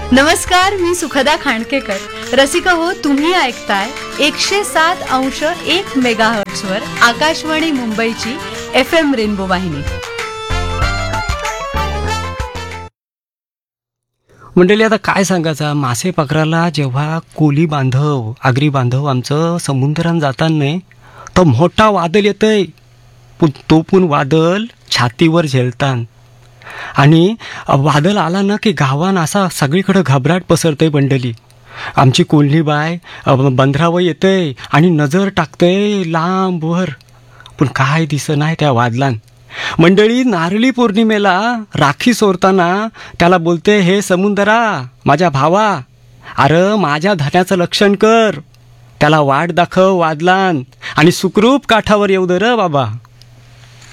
नमस्कार, मी सुखदा खांडकेकर. रसिका हो, तुम्ही ऐकताय 107.1 मेगाहर्ट्झ वर आकाशवाणी मुंबईची FM रेनबो वाहिनी. मंडळी, आता काय सांगायचं, मासे पकडायला जेव्हा कोली बांधव, आगरी बांधव आमचं समुद्रात जाताना तो मोठा वादळ येतंय, तो पण वादळ छातीवर झेलतान. आणि वादळ आला ना की गावान असा सगळीकडं घबराट पसरतंय. मंडळी, आमची कोल्ही बाय बंदरावर येतंय आणि नजर टाकतंय लांबवर, पण काय दिसत नाही त्या वादळान. मंडळी, नारळी पौर्णिमेला राखी सोडताना त्याला बोलते, हे समुद्रा माझ्या भावा, अरे माझ्या धन्याचं लक्षण कर, त्याला वाट दाखव वादलान आणि सुखरूप काठावर येऊ दे र बाबा.